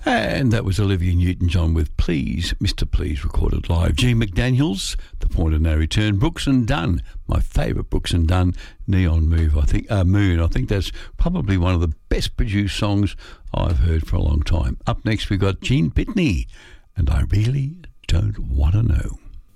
And that was Olivia Newton-John with Please, Mr. Please, recorded live. Gene McDaniels, The Point of No Return. Brooks and Dunn, my favourite Brooks and Dunn, Neon Moon. I think that's probably one of the best produced songs I've heard for a long time. Up next we've got Gene Pitney, and I Really Don't Want to Know.